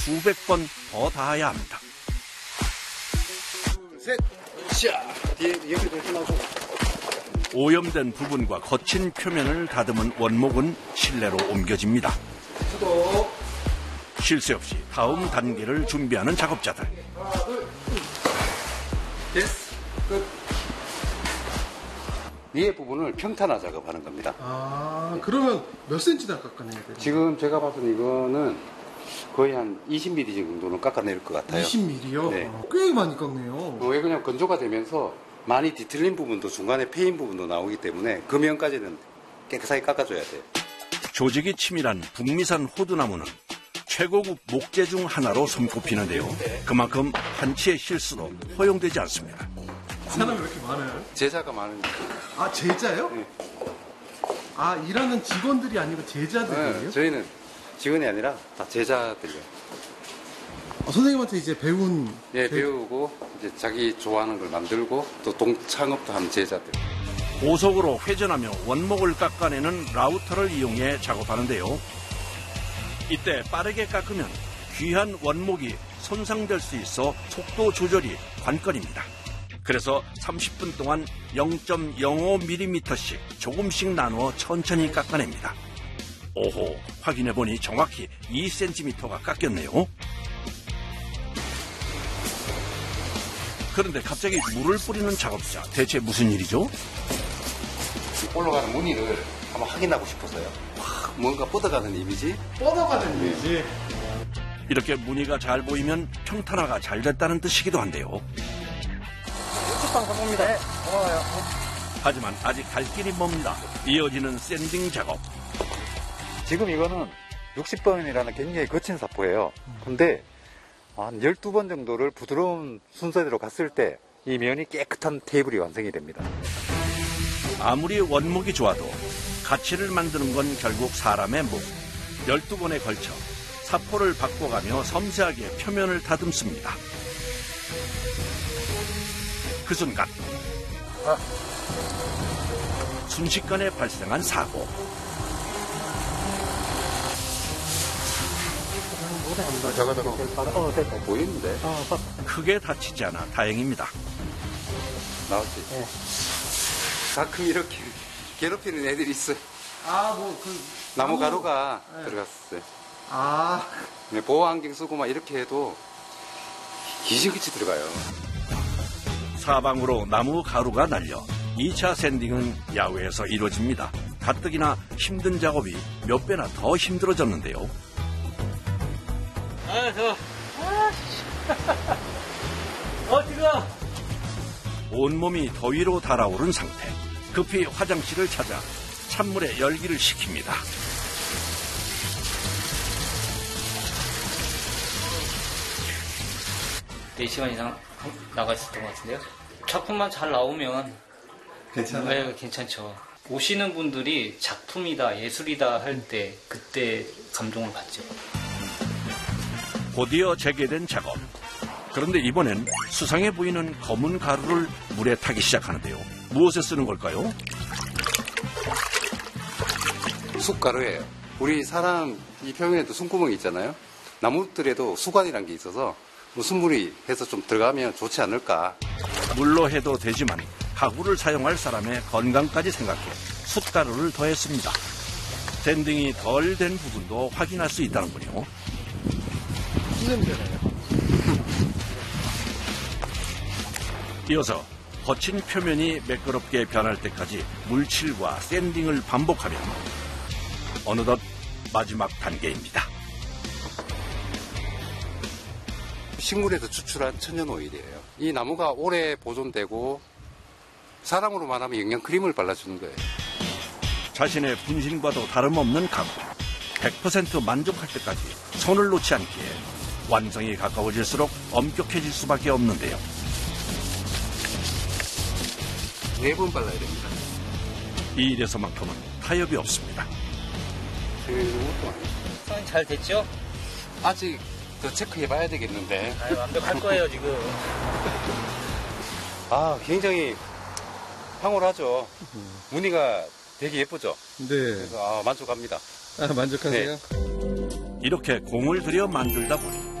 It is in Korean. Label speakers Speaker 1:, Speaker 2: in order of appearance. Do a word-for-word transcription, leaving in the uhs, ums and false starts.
Speaker 1: 수백 번 더 닿아야 합니다.
Speaker 2: 셋, 샤, 뒤에 여기 조심하고.
Speaker 1: 오염된 부분과 거친 표면을 다듬은 원목은 실내로 옮겨집니다.
Speaker 2: 수고.
Speaker 1: 쉴 새 없이 다음 단계를 준비하는 작업자들.
Speaker 2: 하나, 둘, 됐어. 끝. 위에 부분을 평탄화 작업하는 겁니다.
Speaker 3: 아, 그러면 몇 센치나 깎아내야 돼요?
Speaker 2: 지금 제가 봐서는 이거는 거의 한 이십 밀리미터 정도는 깎아낼 것 같아요.
Speaker 3: 이십 밀리미터요?
Speaker 2: 네.
Speaker 3: 아, 꽤 많이 깎네요.
Speaker 2: 어, 왜 그냥 건조가 되면서 많이 뒤틀린 부분도 중간에 패인 부분도 나오기 때문에 금연까지는 깨끗하게 깎아줘야 돼요.
Speaker 1: 조직이 치밀한 북미산 호두나무는 최고급 목재 중 하나로 손꼽히는데요. 그만큼 한치의 실수도 허용되지 않습니다.
Speaker 3: 사람이 왜 이렇게 많아요?
Speaker 2: 제자가 많으니까.
Speaker 3: 아, 제자요?
Speaker 2: 네.
Speaker 3: 아, 일하는 직원들이 아니고 제자들이에요?
Speaker 2: 네, 저희는 직원이 아니라 다 제자들이에요.
Speaker 3: 아, 선생님한테 이제 배운...
Speaker 2: 예,
Speaker 3: 배...
Speaker 2: 배우고 이제 자기 좋아하는 걸 만들고 또 동창업도 하는 제자들.
Speaker 1: 고속으로 회전하며 원목을 깎아내는 라우터를 이용해 작업하는데요. 이때 빠르게 깎으면 귀한 원목이 손상될 수 있어 속도 조절이 관건입니다. 그래서 삼십 분 동안 영 점 영오 밀리미터씩 조금씩 나누어 천천히 깎아냅니다. 오호, 확인해보니 정확히 이 센티미터가 깎였네요. 그런데 갑자기 물을 뿌리는 작업자, 대체 무슨 일이죠?
Speaker 2: 올라가는 무늬를 한번 확인하고 싶어서요. 와, 뭔가 뻗어가는 이미지?
Speaker 3: 뻗어가는 이미지?
Speaker 1: 이렇게 무늬가 잘 보이면 평탄화가 잘 됐다는 뜻이기도 한데요.
Speaker 2: 식빵 가봅니다. 네, 고마워요.
Speaker 1: 하지만 아직 갈 길이 멉니다. 이어지는 샌딩 작업.
Speaker 4: 지금 이거는 육십 번이라는 굉장히 거친 사포예요. 근데 한 열두 번 정도를 부드러운 순서대로 갔을 때 이 면이 깨끗한 테이블이 완성이 됩니다.
Speaker 1: 아무리 원목이 좋아도 가치를 만드는 건 결국 사람의 목. 열두 번에 걸쳐 사포를 바꿔가며 섬세하게 표면을 다듬습니다. 그 순간 순식간에 발생한 사고.
Speaker 2: 저거 저거 어, 됐다. 보이는데?
Speaker 1: 크게 다치지 않아 다행입니다.
Speaker 2: 나왔지? 네. 가끔 이렇게 괴롭히는 애들이 있어요.
Speaker 3: 아, 뭐, 그...
Speaker 2: 나무
Speaker 3: 나무...
Speaker 2: 가루가
Speaker 3: 네.
Speaker 2: 들어갔어요.
Speaker 3: 아...
Speaker 2: 네, 보호 안경 쓰고 막 이렇게 해도 기지그치 들어가요.
Speaker 1: 사방으로 나무 가루가 날려 이 차 샌딩은 야외에서 이루어집니다. 가뜩이나 힘든 작업이 몇 배나 더 힘들어졌는데요.
Speaker 5: 아, 저, 아, 어, 뜨거!
Speaker 1: 온몸이 더위로 달아오른 상태. 급히 화장실을 찾아 찬물에 열기를 식힙니다.
Speaker 5: 네 시간 이상 나가 있었던 것 같은데요. 작품만 잘 나오면
Speaker 3: 괜찮아요?
Speaker 5: 네, 괜찮죠. 오시는 분들이 작품이다, 예술이다 할 때 그때 감동을 받죠.
Speaker 1: 곧이어 재개된 작업. 그런데 이번엔 수상해 보이는 검은 가루를 물에 타기 시작하는데요. 무엇에 쓰는 걸까요?
Speaker 2: 숯가루예요. 우리 사람 이 표면에도 숨구멍이 있잖아요. 나무들에도 수관이라는 게 있어서 무슨 물이 해서 좀 들어가면 좋지 않을까.
Speaker 1: 물로 해도 되지만 가구를 사용할 사람의 건강까지 생각해 숯가루를 더했습니다. 샌딩이 덜 된 부분도 확인할 수 있다는군요.
Speaker 3: 냄새나요.
Speaker 1: 이어서 거친 표면이 매끄럽게 변할 때까지 물칠과 샌딩을 반복하면 어느덧 마지막 단계입니다.
Speaker 2: 식물에서 추출한 천연오일이에요. 이 나무가 오래 보존되고 사람으로 말하면 영양크림을 발라주는 거예요.
Speaker 1: 자신의 분신과도 다름없는 가구. 백 퍼센트 만족할 때까지 손을 놓지 않기에 완성이 가까워질수록 엄격해질 수밖에 없는데요.
Speaker 2: 네 번 발라야 됩니다.
Speaker 1: 이 일에서만큼은 타협이 없습니다.
Speaker 5: 선생님 잘 됐죠?
Speaker 2: 아직 더 체크해봐야 되겠는데.
Speaker 5: 아, 완벽할 거예요 지금.
Speaker 2: 아, 굉장히 황홀하죠. 무늬가 되게 예쁘죠.
Speaker 3: 네.
Speaker 2: 그래서 아, 만족합니다.
Speaker 3: 아, 만족하세요?
Speaker 2: 네.
Speaker 1: 이렇게 공을 들여 만들다 보니